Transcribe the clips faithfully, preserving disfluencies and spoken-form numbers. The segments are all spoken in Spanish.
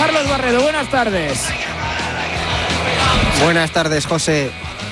Carlos Barredo, buenas tardes. Buenas tardes, José.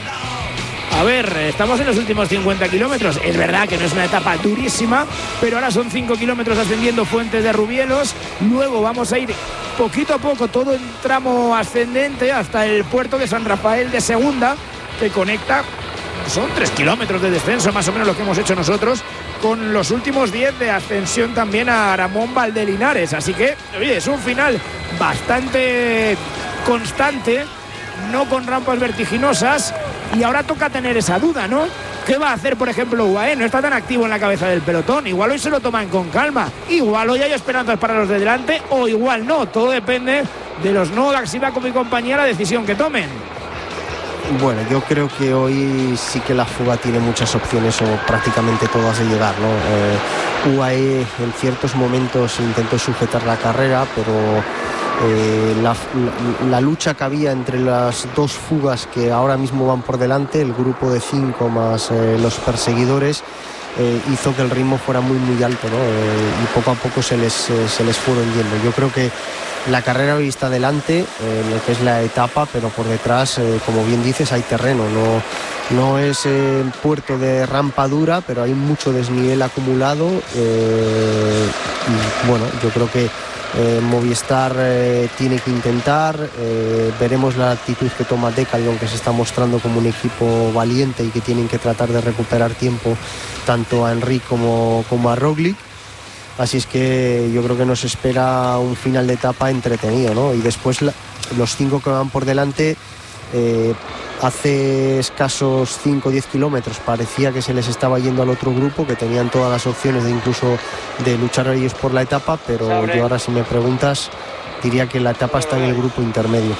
A ver, estamos en los últimos cincuenta kilómetros. Es verdad que no es una etapa durísima, pero ahora son cinco kilómetros ascendiendo Fuentes de Rubielos. Luego vamos a ir poquito a poco, todo en tramo ascendente, hasta el puerto de San Rafael de Segunda, que conecta, son tres kilómetros de descenso, más o menos lo que hemos hecho nosotros, con los últimos diez de ascensión también a Aramón Valdelinares. Así que, oye, es un final bastante constante, no con rampas vertiginosas, y ahora toca tener esa duda, ¿no? ¿Qué va a hacer, por ejemplo, U A E? No está tan activo en la cabeza del pelotón. Igual hoy se lo toman con calma. Igual hoy hay esperanzas para los de delante, o igual no. Todo depende de los Nodax, Sivakov y compañía, la decisión que tomen. Bueno, yo creo que hoy sí que la fuga tiene muchas opciones, o prácticamente todas, de llegar, ¿no? Eh, U A E en ciertos momentos intentó sujetar la carrera, pero eh, la, la, la lucha que había entre las dos fugas que ahora mismo van por delante, el grupo de cinco más eh, los perseguidores, eh, hizo que el ritmo fuera muy muy alto, ¿no? Eh, y poco a poco se les, eh, se les fueron yendo. Yo creo que la carrera hoy está delante, eh, lo que es la etapa, pero por detrás, eh, como bien dices, hay terreno. No, no es eh, puerto de rampa dura, pero hay mucho desnivel acumulado. Eh, y bueno, yo creo que eh, Movistar eh, tiene que intentar. Eh, veremos la actitud que toma Decathlon, que se está mostrando como un equipo valiente y que tienen que tratar de recuperar tiempo tanto a Enric como, como a Roglic. Así es que yo creo que nos espera un final de etapa entretenido, ¿no? Y después la, los cinco que van por delante, eh, hace escasos cinco o diez kilómetros parecía que se les estaba yendo al otro grupo, que tenían todas las opciones de incluso de luchar ellos por la etapa, pero Sabre. Yo ahora, si me preguntas, diría que la etapa está en el grupo intermedio.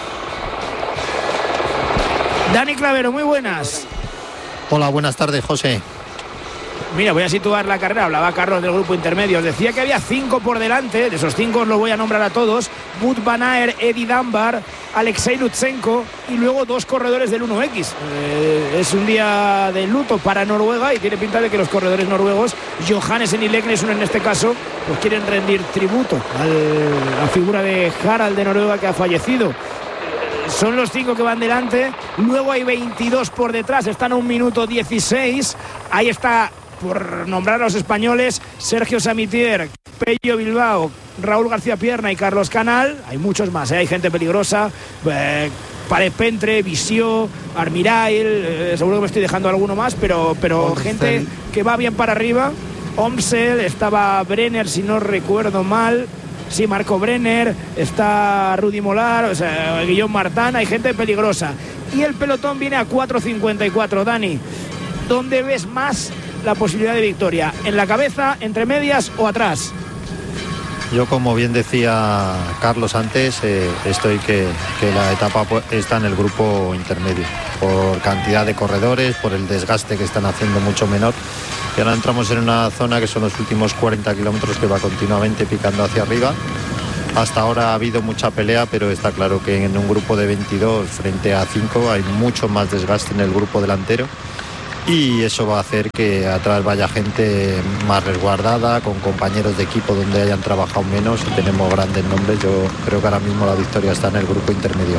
Dani Clavero, muy buenas. Hola, buenas tardes, José. Mira, voy a situar la carrera. Hablaba Carlos del grupo intermedio. Os decía que había cinco por delante. De esos cinco os lo voy a nombrar a todos: Wout van Aert, Eddie Dunbar, Alexei Lutsenko y luego dos corredores del uno equis. Eh, es un día de luto para Noruega y tiene pinta de que los corredores noruegos, Johannessen y Leknesund en este caso, pues quieren rendir tributo a la figura de Harald de Noruega, que ha fallecido. Son los cinco que van delante. Luego hay veintidós por detrás. Están a un minuto dieciséis. Ahí está, por nombrar a los españoles, Sergio Samitier, Pello Bilbao, Raúl García Pierna y Carlos Canal. Hay muchos más, ¿eh? Hay gente peligrosa. Eh, Pared Pentre, Visió, Armirail, eh, seguro que me estoy dejando alguno más, pero, pero gente que va bien para arriba. Omsel, estaba Brenner, si no recuerdo mal. Sí, Marco Brenner, está Rudy Molar, o sea, Guillaume Martin. Hay gente peligrosa. Y el pelotón viene a cuatro cincuenta y cuatro. Dani, ¿dónde ves más la posibilidad de victoria? ¿En la cabeza, entre medias o atrás? Yo, como bien decía Carlos antes, eh, estoy que, que la etapa está en el grupo intermedio, por cantidad de corredores, por el desgaste que están haciendo mucho menor. Y ahora entramos en una zona que son los últimos cuarenta kilómetros, que va continuamente picando hacia arriba. Hasta ahora ha habido mucha pelea, pero está claro que en un grupo de veintidós frente a cinco hay mucho más desgaste en el grupo delantero. Y eso va a hacer que atrás vaya gente más resguardada, con compañeros de equipo donde hayan trabajado menos, y tenemos grandes nombres. Yo creo que ahora mismo la victoria está en el grupo intermedio.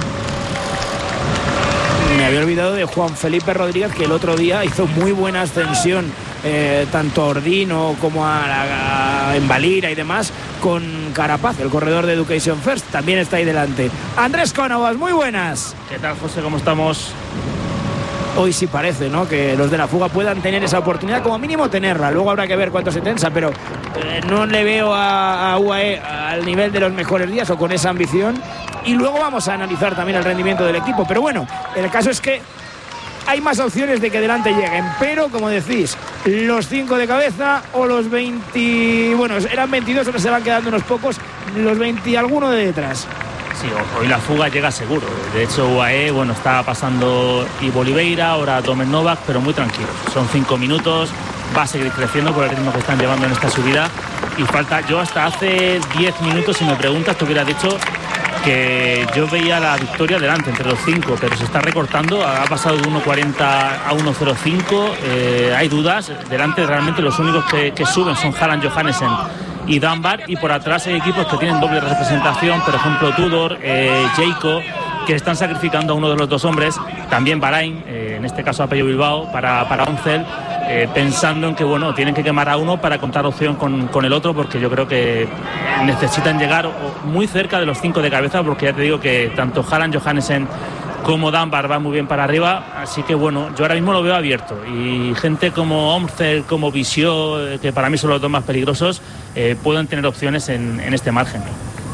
Me había olvidado de Juan Felipe Rodríguez, que el otro día hizo muy buena ascensión, eh, tanto a Ordino como a, a, a Envalira y demás, con Carapaz, el corredor de Education First. También está ahí delante. Andrés Cónovas, muy buenas. ¿Qué tal, José? ¿Cómo estamos? Hoy sí parece, ¿no?, que los de la fuga puedan tener esa oportunidad, como mínimo tenerla. Luego habrá que ver cuánto se tensa, pero eh, no le veo a, a U A E al nivel de los mejores días o con esa ambición. Y luego vamos a analizar también el rendimiento del equipo. Pero bueno, el caso es que hay más opciones de que delante lleguen. Pero, como decís, los cinco de cabeza o los veinte... Bueno, eran veintidós, ahora se van quedando unos pocos. Los veinte y alguno de detrás. Sí, hoy la fuga llega seguro. De hecho, U A E, bueno, está pasando Ivo Oliveira, ahora Tomen Novak, pero muy tranquilos. Son cinco minutos, va a seguir creciendo por el ritmo que están llevando en esta subida. Y falta, yo hasta hace diez minutos, si me preguntas, te hubiera dicho que yo veía la victoria delante, entre los cinco, pero se está recortando. Ha pasado de uno cuarenta a uno cero cinco. Eh, hay dudas. Delante realmente los únicos que, que suben son Harald Johannessen y Dunbar, y por atrás hay equipos que tienen doble representación, por ejemplo Tudor, eh, Jayco, que están sacrificando a uno de los dos hombres, también Bahrain, eh, en este caso a Pello Bilbao, para, para Oncel, eh, pensando en que bueno, tienen que quemar a uno para contar opción con, con el otro, porque yo creo que necesitan llegar muy cerca de los cinco de cabeza, porque ya te digo que tanto Haaland, Johannesen como Dunbar va muy bien para arriba, así que bueno, yo ahora mismo lo veo abierto, y gente como Omcel, como Visió, que para mí son los dos más peligrosos, eh, pueden tener opciones en, en este margen.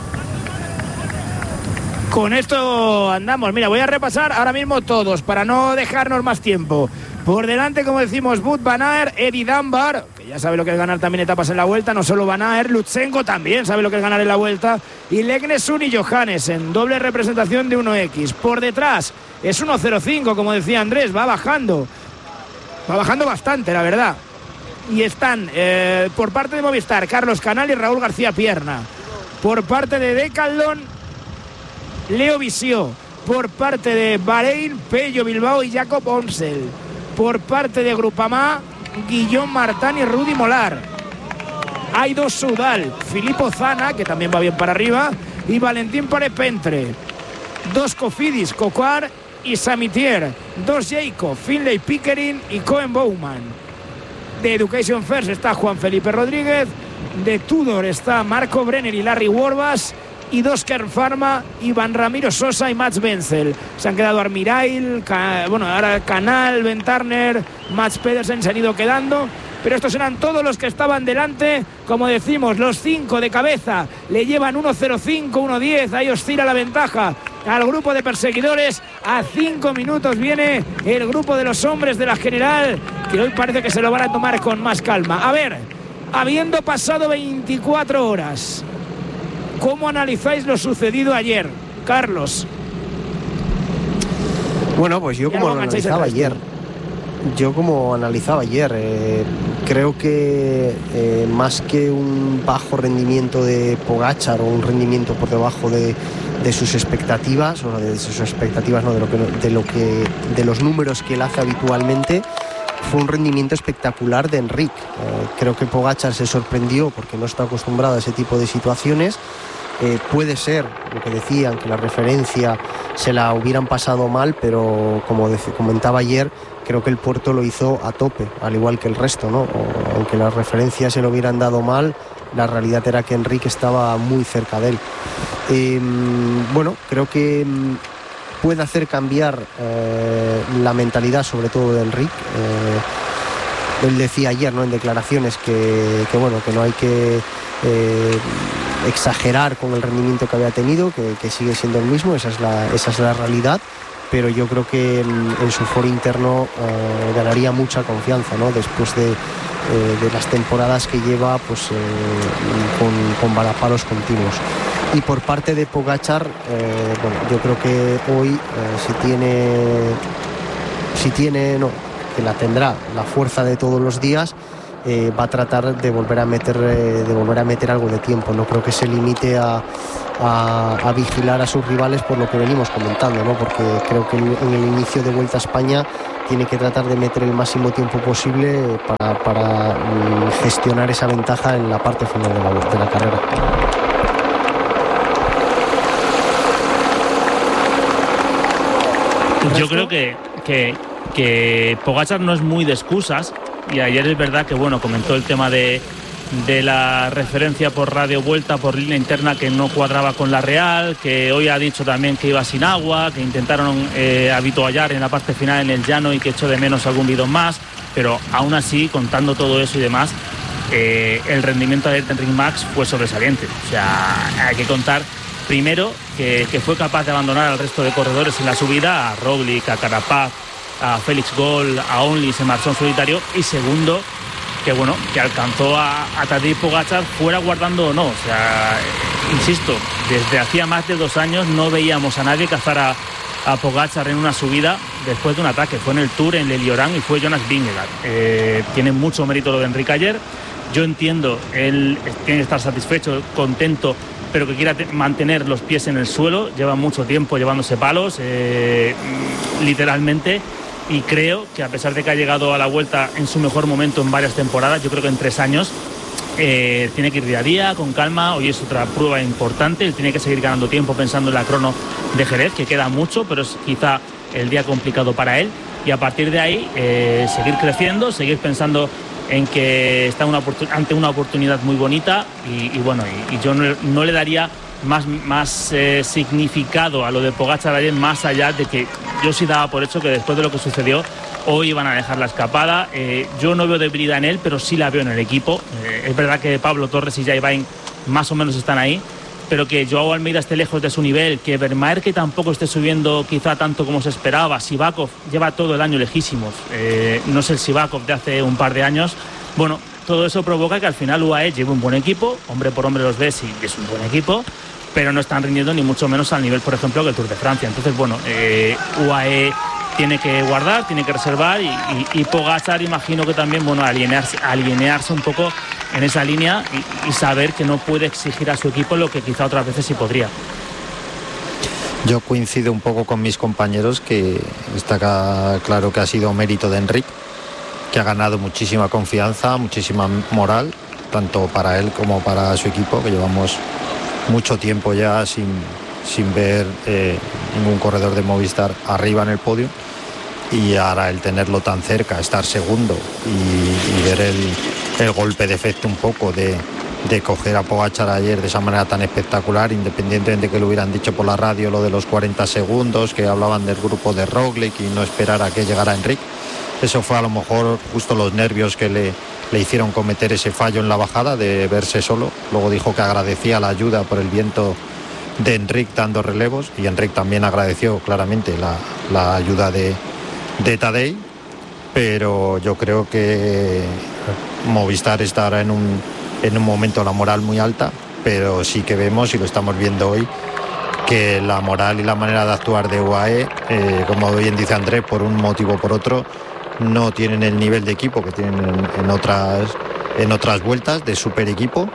Con esto andamos. Mira, voy a repasar ahora mismo todos para no dejarnos más tiempo. Por delante, como decimos, Wout van Aert, Eddie Dunbar, que ya sabe lo que es ganar también etapas en la Vuelta, no solo Van Aert, Lutsenko también sabe lo que es ganar en la Vuelta, y Legnesun y Johannesen, doble representación de uno equis. Por detrás es uno cero cinco, como decía Andrés, va bajando, va bajando bastante, la verdad. Y están eh, por parte de Movistar, Carlos Canal y Raúl García Pierna. Por parte de Decathlon, Leo Visió. Por parte de Bahrein, Pello Bilbao y Jakob Oncel. Por parte de Groupama, Guillaume Martin y Rudy Molar. Hay dos Soudal, Filippo Zana, que también va bien para arriba, y Valentín Parepentre. Dos Cofidis, Coquard y Samitier. Dos Jayco, Finlay Pickering y Cohen Bowman. De Education First está Juan Felipe Rodríguez. De Tudor está Marco Brenner y Larry Warbas. Y dos Kern Pharma, Iván Ramiro Sosa y Mats Wenzel. Se han quedado Armirail, Ca... bueno, ahora Canal, Ben Turner, Mats Pedersen se han ido quedando. Pero estos eran todos los que estaban delante. Como decimos, los cinco de cabeza le llevan uno cero cinco, uno diez. Ahí oscila la ventaja al grupo de perseguidores. A cinco minutos viene el grupo de los hombres de la general, que hoy parece que se lo van a tomar con más calma. A ver, habiendo pasado veinticuatro horas, ¿cómo analizáis lo sucedido ayer, Carlos? Bueno, pues yo como lo analizaba ayer. Yo como analizaba ayer, eh, creo que eh, más que un bajo rendimiento de Pogačar o un rendimiento por debajo de, de sus expectativas, o de sus expectativas, no, de lo que, de lo que, de los números que él hace habitualmente, fue un rendimiento espectacular de Enric. Eh, creo que Pogačar se sorprendió porque no está acostumbrado a ese tipo de situaciones. Eh, puede ser, lo que decían, que la referencia se la hubieran pasado mal, pero como de, comentaba ayer, creo que el Puerto lo hizo a tope, al igual que el resto, ¿no? O, aunque las referencias se lo hubieran dado mal, la realidad era que Enric estaba muy cerca de él. Eh, bueno, creo que puede hacer cambiar eh, la mentalidad, sobre todo de Enric. Eh, él decía ayer, ¿no?, en declaraciones que, que bueno, que no hay que eh, exagerar con el rendimiento que había tenido, que, que sigue siendo el mismo, esa es la, esa es la realidad, pero yo creo que en, en su foro interno eh, ganaría mucha confianza, ¿no?, después de, eh, de las temporadas que lleva, pues eh, con, con valapalos continuos. Y por parte de Pogačar, eh, bueno, yo creo que hoy eh, si tiene si tiene no que la tendrá la fuerza de todos los días, eh, va a tratar de volver a meter eh, de volver a meter algo de tiempo. No creo que se limite a, a, a vigilar a sus rivales, por lo que venimos comentando, ¿no?, porque creo que en, en el inicio de Vuelta a España tiene que tratar de meter el máximo tiempo posible para, para um, gestionar esa ventaja en la parte final de la, de la carrera. Yo creo que, que, que Pogačar no es muy de excusas, y ayer es verdad que bueno, comentó el tema de, de la referencia por radio vuelta, por línea interna, que no cuadraba con la Real, que hoy ha dicho también que iba sin agua, que intentaron eh, habituallar en la parte final en el llano y que echó de menos algún bidón más, pero aún así, contando todo eso y demás, eh, el rendimiento de Enric Mas fue sobresaliente. O sea, hay que contar primero que, que fue capaz de abandonar al resto de corredores en la subida, a Roglic, a Carapaz, a Félix Gol, a Only, se marchó en solitario, y segundo, que bueno, que alcanzó a, a Tadej Pogačar, fuera guardando o no. O sea, insisto, desde hacía más de dos años no veíamos a nadie cazar a, a Pogačar en una subida después de un ataque. Fue en el Tour, en el Orán, y fue Jonas Vingegaard. Eh, tiene mucho mérito lo de Enric ayer. Yo entiendo, él tiene que estar satisfecho, contento, pero que quiera mantener los pies en el suelo. Lleva mucho tiempo llevándose palos, eh, literalmente, y creo que a pesar de que ha llegado a la Vuelta en su mejor momento en varias temporadas, yo creo que en tres años Eh, tiene que ir día a día, con calma. Hoy es otra prueba importante. Él tiene que seguir ganando tiempo pensando en la crono de Jerez, que queda mucho, pero es quizá el día complicado para él. Y a partir de ahí, eh, seguir creciendo, seguir pensando en que está una ante una oportunidad muy bonita. Y, y bueno, y, y yo no, no le daría más, más eh, significado a lo de Pogačar ayer, más allá de que yo sí daba por hecho que después de lo que sucedió, hoy iban a dejar la escapada. Eh, yo no veo debilidad en él, pero sí la veo en el equipo. Eh, es verdad que Pablo Torres y Jayvain más o menos están ahí, pero que Joao Almeida esté lejos de su nivel, que Vermaer que tampoco esté subiendo quizá tanto como se esperaba. Sivakov lleva todo el año lejísimos. Eh, no es el Sivakov de hace un par de años. Bueno, todo eso provoca que al final U A E lleve un buen equipo. Hombre por hombre los ves y es un buen equipo, pero no están rindiendo ni mucho menos al nivel, por ejemplo, que el Tour de Francia. Entonces, bueno, eh, U A E tiene que guardar, tiene que reservar y, y, y Pogačar imagino que también, bueno, alinearse, alinearse un poco en esa línea y, y saber que no puede exigir a su equipo lo que quizá otras veces sí podría. Yo coincido un poco con mis compañeros, que está claro que ha sido mérito de Enric, que ha ganado muchísima confianza, muchísima moral, tanto para él como para su equipo, que llevamos mucho tiempo ya sin, sin ver eh, ningún corredor de Movistar arriba en el podio, y ahora el tenerlo tan cerca, estar segundo y, y ver el, el golpe de efecto un poco de, de coger a Pogačar ayer de esa manera tan espectacular, independientemente de que lo hubieran dicho por la radio lo de los cuarenta segundos, que hablaban del grupo de Roglic y no esperar a que llegara Enric. Eso fue a lo mejor justo los nervios que le, le hicieron cometer ese fallo en la bajada, de verse solo. Luego dijo que agradecía la ayuda por el viento de Enric dando relevos, y Enric también agradeció claramente la, la ayuda de, de Tadej, pero yo creo que Movistar está ahora en un, en un momento la moral muy alta, pero sí que vemos, y lo estamos viendo hoy, que la moral y la manera de actuar de U A E, eh, como bien dice Andrés, por un motivo o por otro, no tienen el nivel de equipo que tienen en, en otras en otras vueltas de super equipo,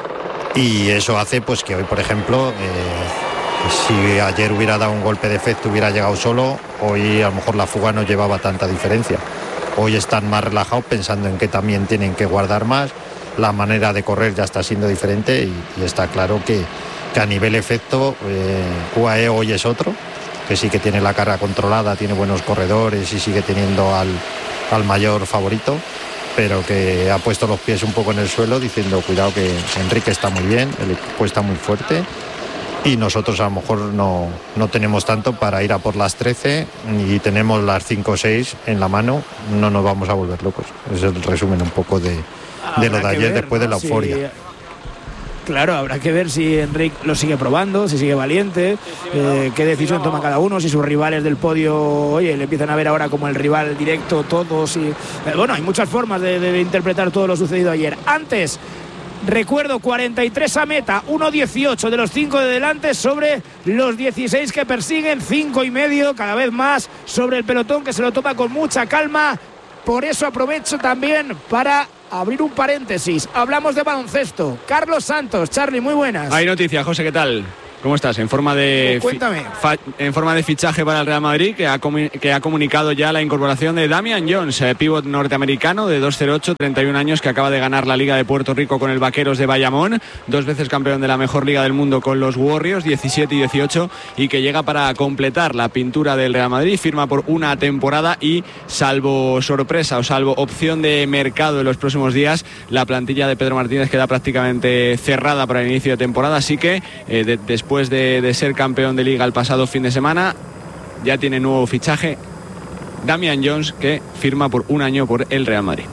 y eso hace pues que hoy, por ejemplo, eh, si ayer hubiera dado un golpe de efecto, hubiera llegado solo, hoy a lo mejor la fuga no llevaba tanta diferencia. Hoy están más relajados pensando en que también tienen que guardar más, la manera de correr ya está siendo diferente, y, y está claro que, que a nivel efecto eh, U A E hoy es otro, que sí que tiene la carga controlada, tiene buenos corredores y sigue teniendo al, al mayor favorito, pero que ha puesto los pies un poco en el suelo diciendo cuidado, que Enrique está muy bien, el equipo está muy fuerte y nosotros a lo mejor no, no tenemos tanto para ir a por las trece y tenemos las cinco o seis en la mano, no nos vamos a volver locos. Ese es el resumen un poco de, de lo de ayer, ver, después, ¿no?, de la euforia. Sí. Claro, habrá que ver si Enric lo sigue probando, si sigue valiente, eh, qué decisión toma cada uno, si sus rivales del podio, oye, le empiezan a ver ahora como el rival directo todos. Y, eh, bueno, hay muchas formas de, de interpretar todo lo sucedido ayer. Antes, recuerdo, cuarenta y tres a meta, uno dieciocho de los cinco de delante sobre los dieciséis que persiguen, cinco y medio cada vez más sobre el pelotón, que se lo toma con mucha calma. Por eso aprovecho también para abrir un paréntesis. Hablamos de baloncesto. Carlos Santos, Charlie, muy buenas. Hay noticias, José, ¿qué tal? ¿Cómo estás? En forma de oh, cuéntame. Fi- en forma de fichaje para el Real Madrid, que ha, comu- que ha comunicado ya la incorporación de Damian Jones, eh, pívot norteamericano de dos cero ocho, treinta y un años, que acaba de ganar la Liga de Puerto Rico con el Vaqueros de Bayamón, dos veces campeón de la mejor liga del mundo con los Warriors, diecisiete y dieciocho, y que llega para completar la pintura del Real Madrid. Firma por una temporada y, salvo sorpresa o salvo opción de mercado en los próximos días, la plantilla de Pedro Martínez queda prácticamente cerrada para el inicio de temporada. Así que eh, de, después Después de, de ser campeón de liga el pasado fin de semana, ya tiene nuevo fichaje, Damian Jones, que firma por un año por el Real Madrid.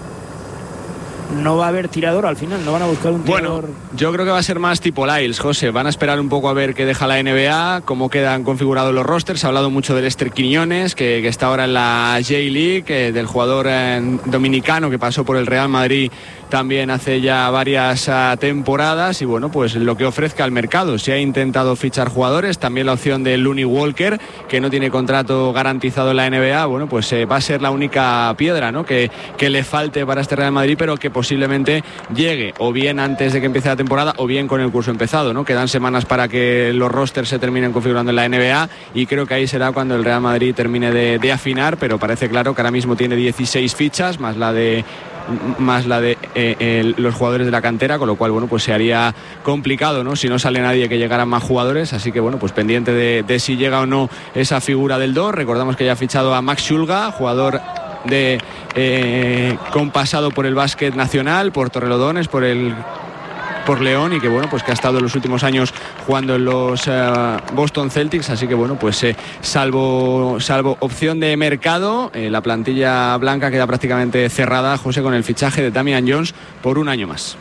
No va a haber tirador al final, no van a buscar un tirador. Bueno, yo creo que va a ser más tipo Lyles, José. Van a esperar un poco a ver qué deja la N B A, cómo quedan configurados los rosters. Se ha hablado mucho de Lester Quiñones, que, que está ahora en la J-League, que, del jugador eh, dominicano que pasó por el Real Madrid también hace ya varias uh, temporadas, y bueno, pues lo que ofrezca al mercado. Se ha intentado fichar jugadores, también la opción de Looney Walker, que no tiene contrato garantizado en la N B A. Bueno, pues eh, va a ser la única piedra, ¿no?, que, que le falte para este Real Madrid, pero que posiblemente llegue o bien antes de que empiece la temporada o bien con el curso empezado, ¿no? Quedan semanas para que los rosters se terminen configurando en la N B A, y creo que ahí será cuando el Real Madrid termine de, de afinar, pero parece claro que ahora mismo tiene dieciséis fichas, más la de más la de eh, el, los jugadores de la cantera, con lo cual, bueno, pues se haría complicado, ¿no? Si no sale nadie, que llegaran más jugadores, así que, bueno, pues pendiente de, de si llega o no esa figura del dos. Recordamos que ya ha fichado a Max Schulga, jugador de eh, con pasado por el básquet nacional, por Torrelodones, por el por León, y que, bueno, pues que ha estado en los últimos años jugando en los uh, Boston Celtics, así que, bueno, pues eh, salvo salvo opción de mercado, eh, la plantilla blanca queda prácticamente cerrada, José, con el fichaje de Damian Jones por un año más.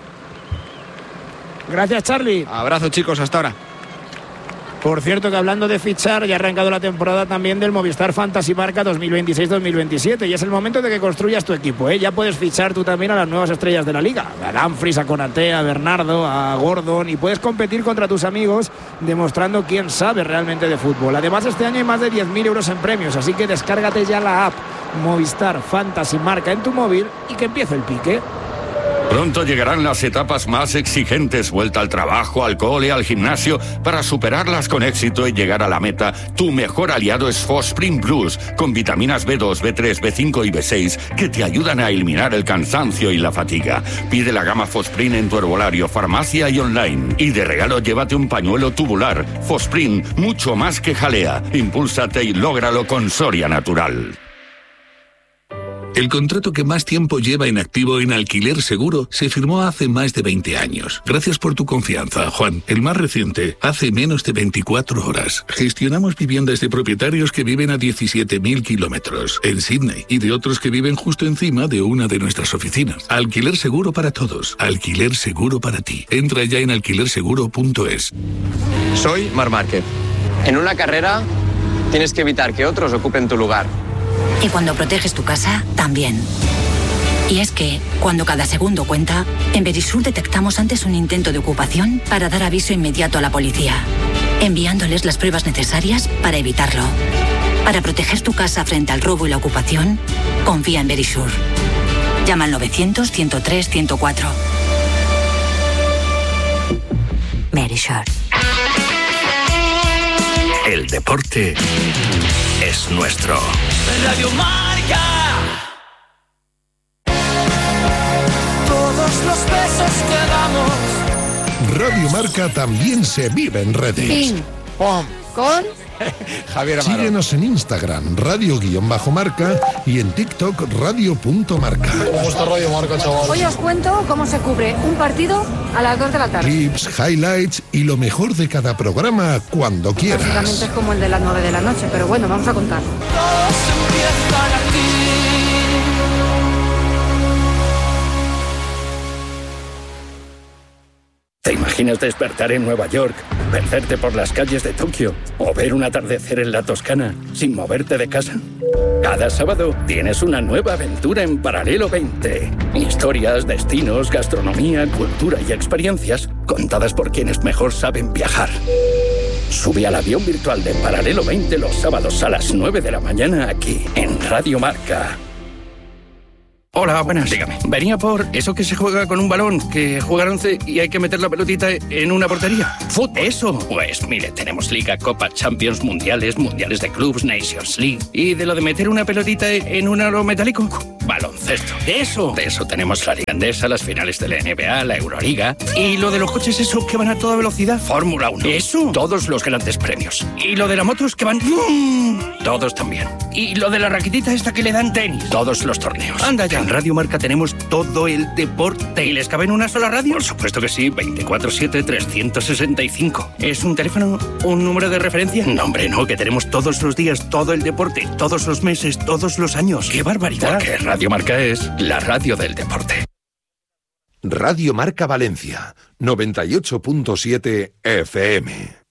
Gracias, Charlie. Abrazo, chicos, hasta ahora. Por cierto, que hablando de fichar, ya ha arrancado la temporada también del Movistar Fantasy Marca dos mil veintiséis dos mil veintisiete, y es el momento de que construyas tu equipo, ¿eh? Ya puedes fichar tú también a las nuevas estrellas de la liga, a Dumfries, a Konaté, a Bernardo, a Gordon, y puedes competir contra tus amigos demostrando quién sabe realmente de fútbol. Además, este año hay más de diez mil euros en premios, así que descárgate ya la app Movistar Fantasy Marca en tu móvil y que empiece el pique. Pronto llegarán las etapas más exigentes, vuelta al trabajo, al cole, al gimnasio. Para superarlas con éxito y llegar a la meta, tu mejor aliado es Fosprint Plus, con vitaminas B dos, B tres, B cinco y B seis que te ayudan a eliminar el cansancio y la fatiga. Pide la gama Fosprint en tu herbolario, farmacia y online. Y de regalo llévate un pañuelo tubular. Fosprint, mucho más que jalea. Impúlsate y lógralo con Soria Natural. El contrato que más tiempo lleva en activo en Alquiler Seguro se firmó hace más de veinte años. Gracias por tu confianza, Juan. El más reciente, hace menos de veinticuatro horas. Gestionamos viviendas de propietarios que viven a diecisiete mil kilómetros en Sydney y de otros que viven justo encima de una de nuestras oficinas. Alquiler Seguro para todos. Alquiler Seguro para ti. Entra ya en alquiler seguro punto es. Soy Marc Márquez. En una carrera tienes que evitar que otros ocupen tu lugar. Y cuando proteges tu casa, también. Y es que, cuando cada segundo cuenta, en Verisur detectamos antes un intento de ocupación para dar aviso inmediato a la policía, enviándoles las pruebas necesarias para evitarlo. Para proteger tu casa frente al robo y la ocupación, confía en Verisur. Llama al novecientos, ciento tres, ciento cuatro. Verisur. El deporte es nuestro. Radio Marca. Todos los besos que damos. Radio Marca también se vive en redes. Pim, pom, con Javier Amaro. Síguenos en Instagram, radio-marca, y en TikTok, radio.marca. ¿Cómo está Radio Marca, chaval? Hoy os cuento cómo se cubre un partido a las dos de la tarde. Clips, highlights y lo mejor de cada programa cuando quieras. Básicamente es como el de las nueve de la noche, pero bueno, vamos a contar. Todos empiezan aquí. ¿Te imaginas despertar en Nueva York, perderte por las calles de Tokio o ver un atardecer en la Toscana sin moverte de casa? Cada sábado tienes una nueva aventura en Paralelo veinte. Historias, destinos, gastronomía, cultura y experiencias contadas por quienes mejor saben viajar. Sube al avión virtual de Paralelo veinte los sábados a las nueve de la mañana aquí en Radio Marca. Hola, buenas. Dígame. Venía por eso que se juega con un balón, que juega once y hay que meter la pelotita en una portería. ¿Fútbol? Eso. Pues mire, tenemos Liga, Copa, Champions, Mundiales, Mundiales de Clubs, Nations League. ¿Y de lo de meter una pelotita en un aro metálico? Baloncesto. ¿De eso? De eso tenemos la Liga Andesa, las finales de la N B A, la Euroliga. ¿Y lo de los coches esos que van a toda velocidad? Fórmula uno. ¿Eso? Todos los grandes premios. ¿Y lo de las motos que van...? Todos también. ¿Y lo de la raquetita esta que le dan tenis? Todos los torneos. Anda ya. En Radio Marca tenemos todo el deporte. ¿Y les cabe en una sola radio? Por supuesto que sí, veinticuatro siete, trescientos sesenta y cinco. ¿Es un teléfono, un número de referencia? No, hombre, no, que tenemos Todos los días, todo el deporte, todos los meses, todos los años. ¡Qué barbaridad! Porque Radio Marca es la radio del deporte. Radio Marca Valencia, noventa y ocho punto siete F M.